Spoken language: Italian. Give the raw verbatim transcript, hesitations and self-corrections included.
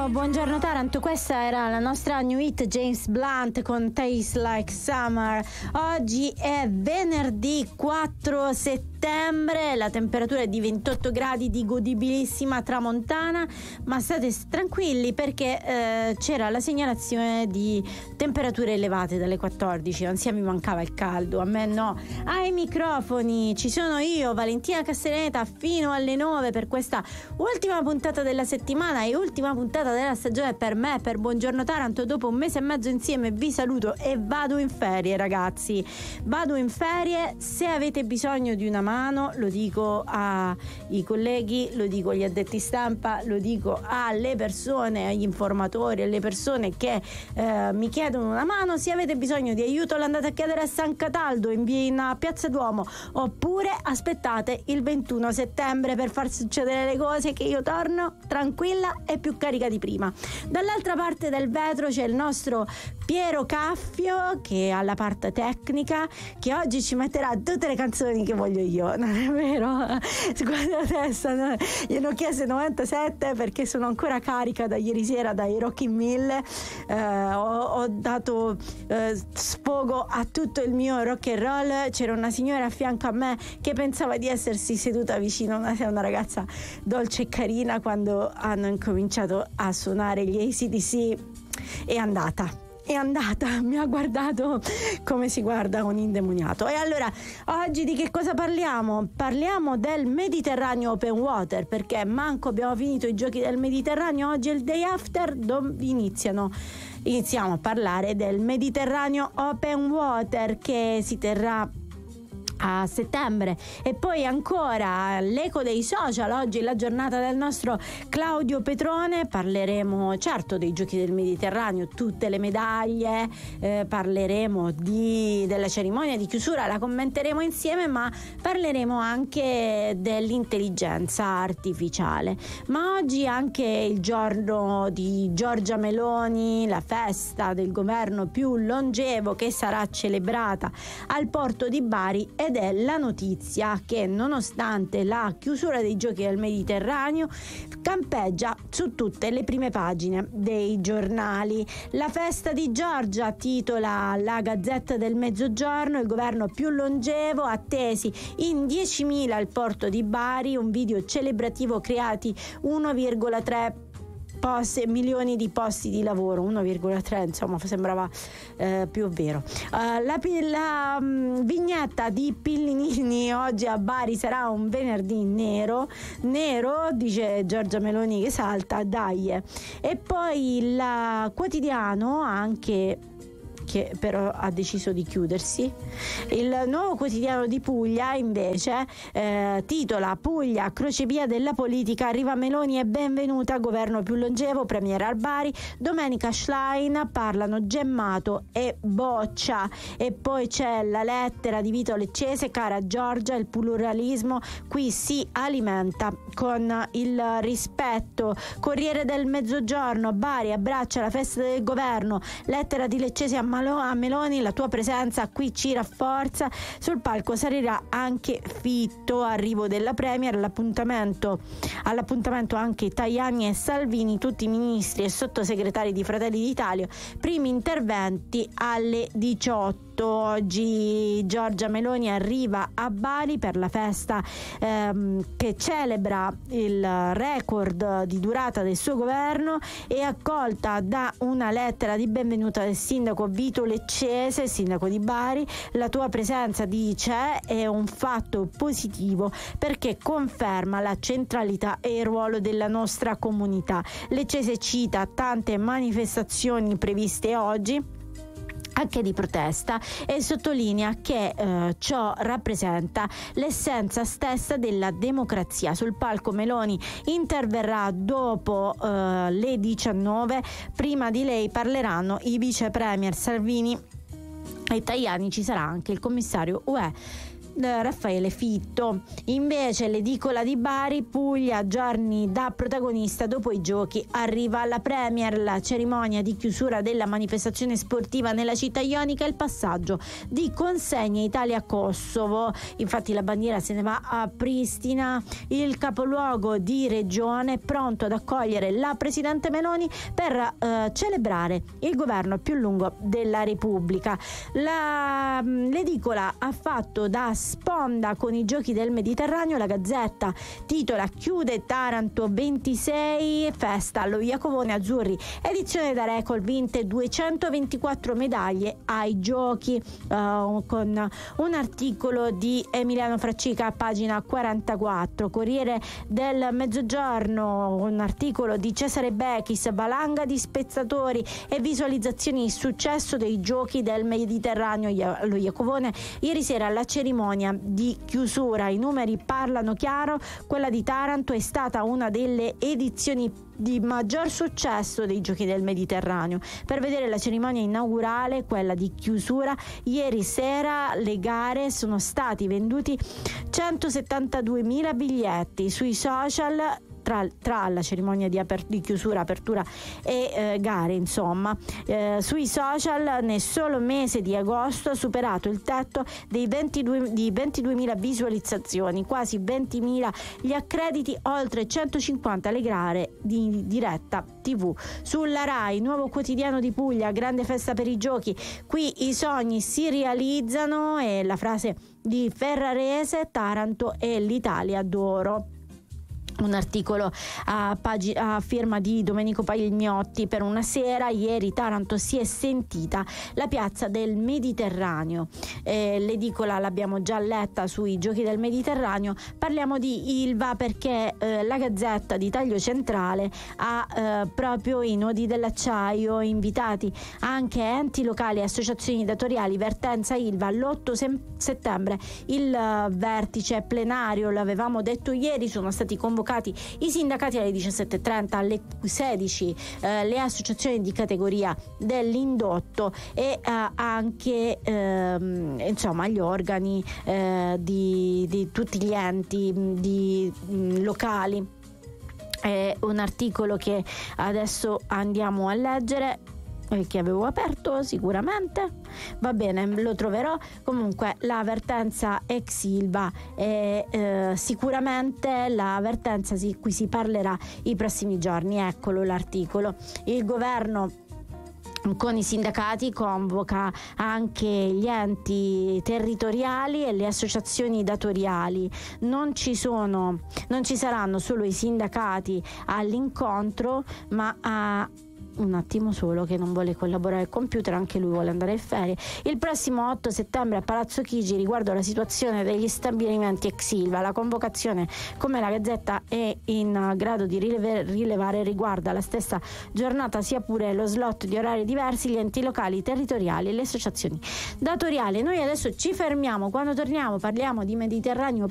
buongiorno Taranto, questa era la nostra new hit James Blunt con Taste Like Summer. Oggi è venerdì quattro settembre, la temperatura è di ventotto gradi, di godibilissima tramontana, ma state tranquilli perché eh, c'era la segnalazione di temperature elevate dalle quattordici, non sia mi mancava il caldo, a me no. Ai microfoni ci sono io, Valentina Castellaneta, fino alle nove per questa ultima puntata della settimana e ultima puntata della stagione per me, per Buongiorno Taranto. Dopo un mese e mezzo insieme vi saluto e vado in ferie, ragazzi, vado in ferie. Se avete bisogno di una mano, lo dico ai colleghi, lo dico agli addetti stampa, lo dico alle persone, agli informatori, alle persone che eh, mi chiedono una mano. Se avete bisogno di aiuto, l'andate a chiedere a San Cataldo in, via, in Piazza Duomo, oppure aspettate il ventuno settembre per far succedere le cose, che io torno tranquilla e più carica di prima. Dall'altra parte del vetro c'è il nostro Piero Caffio, che ha la parte tecnica, che oggi ci metterà tutte le canzoni che voglio io, non è vero? Guarda la testa, no? Io ne ho chieste novantasette perché sono ancora carica da ieri sera dai Rock in Mille. eh, ho, ho dato eh, sfogo a tutto il mio rock and roll. C'era una signora a fianco a me che pensava di essersi seduta vicino a una, una ragazza dolce e carina quando hanno incominciato a suonare gli A C D C. È andata è andata, mi ha guardato come si guarda un indemoniato. E allora oggi di che cosa parliamo? Parliamo del Mediterraneo Open Water, perché manco abbiamo finito i giochi del Mediterraneo, oggi è il day after, dove iniziano iniziamo a parlare del Mediterraneo Open Water che si terrà a settembre. E poi ancora l'eco dei social, oggi è la giornata del nostro Claudio Petrone. Parleremo certo dei giochi del Mediterraneo, tutte le medaglie, eh, parleremo di, della cerimonia di chiusura, la commenteremo insieme, ma parleremo anche dell'intelligenza artificiale. Ma oggi è anche il giorno di Giorgia Meloni, la festa del governo più longevo, che sarà celebrata al porto di Bari. Ed è la notizia che, nonostante la chiusura dei giochi del Mediterraneo, campeggia su tutte le prime pagine dei giornali. La festa di Giorgia, titola la Gazzetta del Mezzogiorno, il governo più longevo, attesi in diecimila al porto di Bari, un video celebrativo, creati uno virgola tre Posti, milioni di posti di lavoro, uno virgola tre, insomma sembrava eh, più vero. Uh, la, la um, vignetta di Pillinini oggi a Bari sarà un venerdì nero, nero, dice Giorgia Meloni che salta, dai. E poi il quotidiano anche, che però ha deciso di chiudersi. Il Nuovo Quotidiano di Puglia invece eh, titola: Puglia, crocevia della politica, arriva Meloni e benvenuta, governo più longevo, premier al Bari, Domenica Schlein, parlano Gemmato e Boccia. E poi c'è la lettera di Vito Leccese: cara Giorgia, il pluralismo qui si alimenta con il rispetto. Corriere del Mezzogiorno, Bari abbraccia la festa del governo, lettera di Leccese a a Meloni, la tua presenza qui ci rafforza. Sul palco salirà anche Fitto, arrivo della Premier, all'appuntamento, all'appuntamento anche Tajani e Salvini, tutti i ministri e sottosegretari di Fratelli d'Italia, primi interventi alle diciotto. Oggi Giorgia Meloni arriva a Bari per la festa ehm, che celebra il record di durata del suo governo, e accolta da una lettera di benvenuta del sindaco Vito Leccese, sindaco di Bari. La tua presenza, dice, è un fatto positivo perché conferma la centralità e il ruolo della nostra comunità. Leccese cita tante manifestazioni previste oggi, anche di protesta, e sottolinea che eh, ciò rappresenta l'essenza stessa della democrazia. Sul palco Meloni interverrà dopo eh, le diciannove, prima di lei parleranno i vice premier Salvini e Tajani, ci sarà anche il commissario U E eh, Raffaele Fitto. Invece l'edicola di Bari, Puglia giorni da protagonista dopo i giochi, arriva alla Premier la cerimonia di chiusura della manifestazione sportiva nella città ionica e il passaggio di consegna Italia-Kosovo. Infatti la bandiera se ne va a Pristina, il capoluogo di regione, pronto ad accogliere la presidente Meloni per eh, celebrare il governo più lungo della Repubblica. La, l'edicola ha fatto da sponda con i giochi del Mediterraneo. La Gazzetta titola: chiude Taranto ventisei, festa allo Iacovone Azzurri, edizione da record, vinte duecentoventiquattro medaglie ai giochi, uh, con un articolo di Emiliano Fraccica a pagina quarantaquattro. Corriere del Mezzogiorno, un articolo di Cesare Bechis, valanga di spettatori e visualizzazioni, successo dei giochi del Mediterraneo allo Iacovone ieri sera alla cerimonia di chiusura. I numeri parlano chiaro, quella di Taranto è stata una delle edizioni di maggior successo dei giochi del Mediterraneo. Per vedere la cerimonia inaugurale, quella di chiusura, ieri sera le gare sono stati venduti centosettantaduemila biglietti sui social. Tra, tra la cerimonia di, aper, di chiusura, apertura e eh, gare, insomma, eh, sui social nel solo mese di agosto ha superato il tetto dei ventidue, di ventiduemila visualizzazioni, quasi ventimila gli accrediti, oltre centocinquanta le gare di diretta tivù. Sulla Rai, nuovo quotidiano di Puglia, grande festa per i giochi, qui i sogni si realizzano, e la frase di Ferrarese: Taranto e l'Italia d'oro. Un articolo a, pag- a firma di Domenico Pagliognotti per Una Sera. Ieri Taranto si è sentita la piazza del Mediterraneo. Eh, l'edicola l'abbiamo già letta sui giochi del Mediterraneo. Parliamo di Ilva perché eh, la Gazzetta di taglio centrale ha eh, proprio i nodi dell'acciaio, invitati anche enti locali e associazioni datoriali. Vertenza Ilva l'otto sem- settembre, il uh, vertice plenario, l'avevamo detto ieri, sono stati convocati i sindacati alle diciassette e trenta, alle sedici eh, le associazioni di categoria dell'indotto e eh, anche ehm, insomma gli organi eh, di, di tutti gli enti di, mh, locali. È un articolo che adesso andiamo a leggere, che avevo aperto sicuramente, va bene, lo troverò. Comunque l'avvertenza ex Ilva è eh, sicuramente l'avvertenza di cui si parlerà i prossimi giorni. Eccolo l'articolo. Il governo con i sindacati convoca anche gli enti territoriali e le associazioni datoriali. Non ci sono, non ci saranno solo i sindacati all'incontro, ma a un attimo solo che non vuole collaborare al computer, anche lui vuole andare in ferie. Il prossimo otto settembre a Palazzo Chigi, riguardo alla situazione degli stabilimenti ex Ilva, la convocazione, come la Gazzetta è in grado di rileve, rilevare, riguarda la stessa giornata, sia pure lo slot di orari diversi, gli enti locali, territoriali e le associazioni datoriali. Noi adesso ci fermiamo, quando torniamo parliamo di Mediterraneo